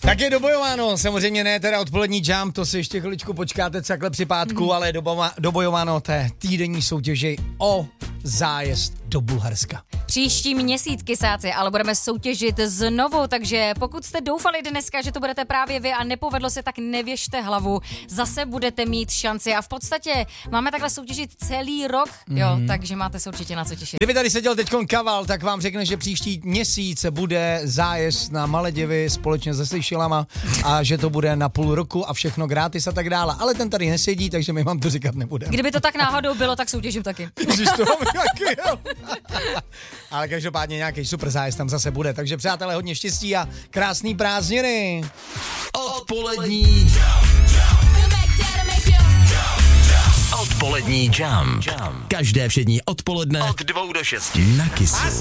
Tak je dobojováno, samozřejmě ne teda odpolední jam, to si ještě chviličku počkáte takhle při pátku, ale dobojováno té týdenní soutěži o zájezd do Bulharska. Příští měsíc, kysáci, ale budeme soutěžit znovu, takže pokud jste doufali dneska, že to budete právě vy a nepovedlo se, tak nevěžte hlavu, zase budete mít šanci a v podstatě máme takhle soutěžit celý rok, jo, takže máte se určitě na co těšit. Kdyby tady seděl teďkon Kaval, tak vám řekne, že příští měsíc bude zájezd na Maledivy společně se Seychelama a že to bude na půl roku a všechno gratis a tak dále, ale ten tady nesedí, takže my vám to říkat nebudeme. Kdyby to tak náhodou bylo, tak soutěžím taky. Ale každopádně nějaký super zájezd tam zase bude, takže přátelé, hodně štěstí a krásný prázdniny. Odpolední Odpolední jam. Každé všední odpoledne od 2 do 6 na Kissu.